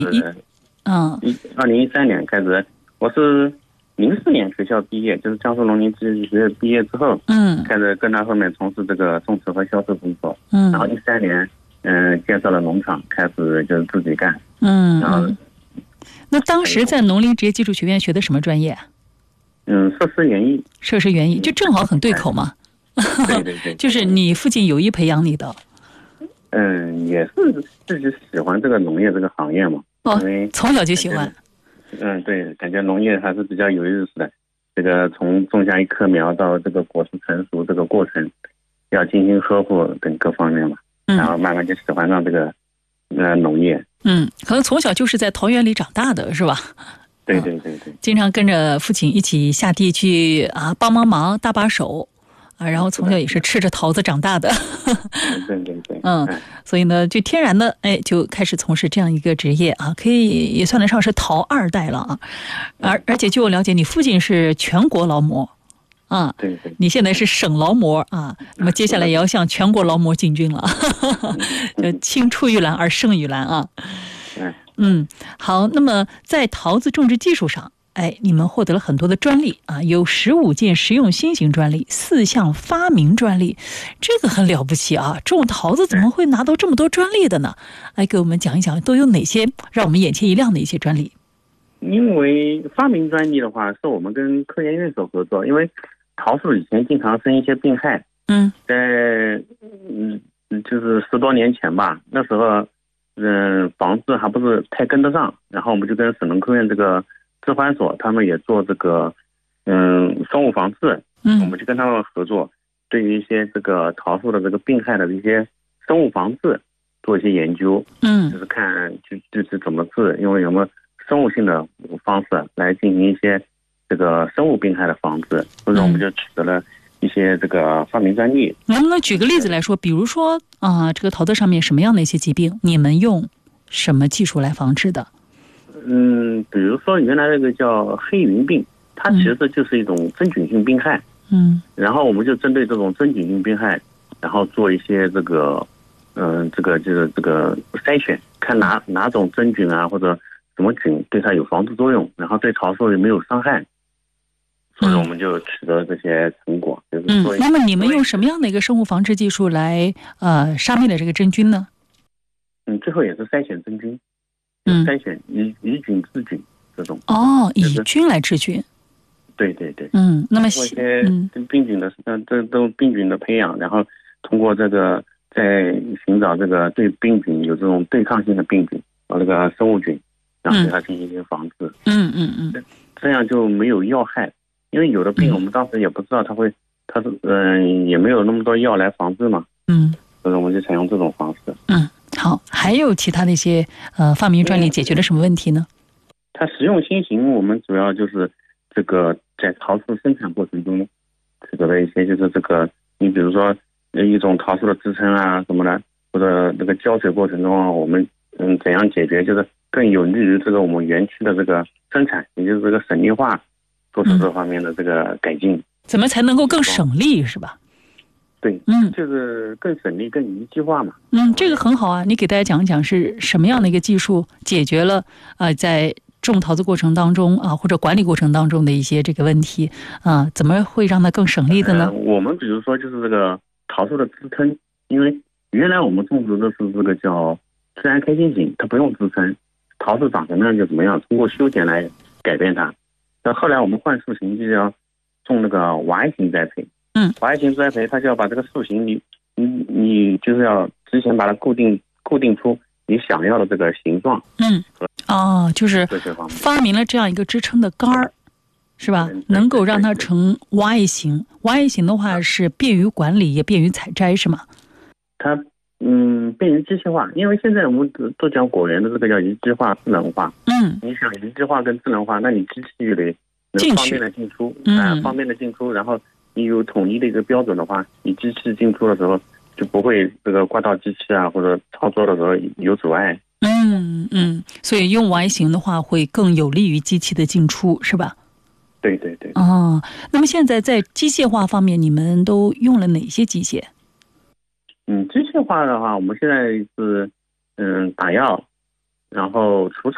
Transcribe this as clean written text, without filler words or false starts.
2013年开始，我是04年学校毕业，就是江苏农林技术学院毕业之后，开始跟他后面从事这个种植和销售工作，然后13年，介绍了农场，开始就是自己干，然后， 那当时在农林职业技术学院学的什么专业？ 设施园艺。 设施园艺就正好很对口嘛。 对对对， 就是你父亲有意培养你的。 也是自己喜欢这个农业这个行业嘛。因为从小就喜欢。 对，感觉农业还是比较有意思的。这个从种下一棵苗到这个果实成熟这个过程，要精心呵护等各方面嘛。然后慢慢就喜欢上这个农业。 可能从小就是在桃园里长大的是吧？ 对， 经常跟着父亲一起下地去帮忙搭把手。然后从小也是吃着桃子长大的。 对。 所以呢，就天然的就开始从事这样一个职业可以也算得上是桃二代了而且据我了解，你父亲是全国劳模对， 你现在是省劳模那么接下来也要向全国劳模进军了。青出于蓝而胜于蓝好，那么在桃子种植技术上，你们获得了很多的专利有15件实用新型专利，4项发明专利，这个很了不起种桃子怎么会拿到这么多专利的呢？来给我们讲一讲都有哪些让我们眼前一亮的一些专利。 因为发明专利的话，是我们跟科研院所合作，因为桃树以前经常生一些病害，在就是10多年前吧，那时候防治还不是太跟得上，然后我们就跟省农科院这个治环所，他们也做这个生物防治，我们就跟他们合作，对于一些这个桃树的这个病害的一些生物防治做一些研究，就是看就是怎么治，因为有没有生物性的方式来进行一些这个生物病害的防治，所以我们就取得了一些这个发明专利。 能不能举个例子来说，比如说这个桃子上面什么样的一些疾病，你们用什么技术来防治的？ 比如说原来那个叫黑云病，它其实就是一种真菌性病害。然后我们就针对这种真菌性病害，然后做一些这个就是这个筛选，看哪种真菌或者什么菌对它有防治作用，然后对桃树也没有伤害，所以我们就取得这些成果。 那么你们用什么样的一个生物防治技术来杀灭了这个真菌呢？ 最后也是筛选真菌。筛选以菌治菌这种以菌来治菌。 对。 那么一些病菌的这都病菌的培养，然后通过这个在寻找这个对病菌有这种对抗性的病菌和那个生物菌，然后对它进行一些防治。这样就没有药害，因为有的病我们当时也不知道它是也没有那么多药来防治嘛。所以我们就采用这种方式。 好，还有其他的一些发明专利解决了什么问题呢？ 它实用新型，我们主要就是这个在桃树生产过程中取得了一些，就是这个你比如说一种桃树的支撑什么的，或者这个浇水过程中我们怎样解决，就是更有利于这个我们园区的这个生产，也就是这个省力化，做出这方面的这个改进。 怎么才能够更省力是吧？ 对，就是更省力、更一体化嘛。 这个很好你给大家讲一讲是什么样的一个技术解决了在种桃子过程当中或者管理过程当中的一些这个问题怎么会让它更省力的呢？ 我们比如说就是这个桃树的支撑，因为原来我们种植的是这个叫自然开心型，它不用支撑，桃树长什么样就怎么样，通过修剪来改变它。那后来我们换树型就要种那个Y型栽培。Y型栽培，它就要把这个树型你就是要之前把它固定出你想要的这个形状。 就是发明了这样一个支撑的杆儿，是吧？能够让它成 Y 型。Y 型的话是便于管理也便于采摘，是吗？ 它便于机械化，因为现在我们都讲果园的这个叫一机化、智能化。你想一机化跟智能化，那你机器越来能方便的进出，方便的进出，然后你有统一的一个标准的话，你机器进出的时候就不会这个挂到机器或者操作的时候有阻碍。 所以用 Y 型的话会更有利于机器的进出，是吧？ 对。 那么现在在机械化方面，你们都用了哪些机械？ 机械化的话，我们现在是打药，然后除草。